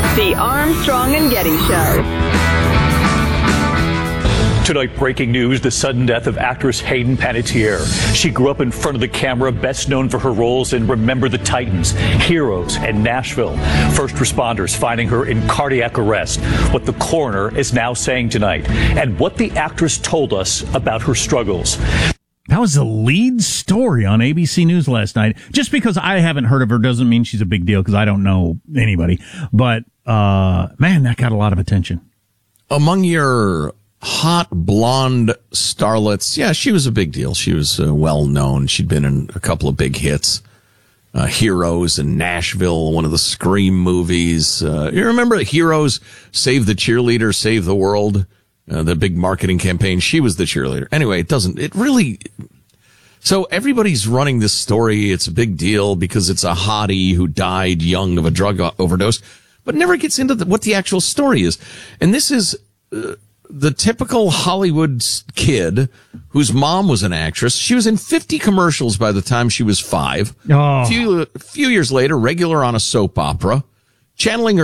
The Armstrong and Getty Show. Tonight, breaking news, the sudden death of actress Hayden Panettiere. She grew up in front of the camera, best known for her roles in Remember the Titans, Heroes, and Nashville. First responders finding her in cardiac arrest. What the coroner is now saying tonight, and what the actress told us about her struggles. That was the lead story on ABC News last night. Just because I haven't heard of her doesn't mean she's a big deal, because I don't know anybody. But, man, that got a lot of attention. Among your hot blonde starlets, yeah, she was a big deal. She was well known. She'd been in a couple of big hits, Heroes and Nashville, one of the Scream movies. You remember Heroes, Save the Cheerleader, Save the World, the big marketing campaign? She was the cheerleader. Anyway, so everybody's running this story. It's a big deal because it's a hottie who died young of a drug overdose, but never gets into what the actual story is. And this is the typical Hollywood kid whose mom was an actress. She was in 50 commercials by the time she was 5. Oh. A few years later, regular on a soap opera, channeling her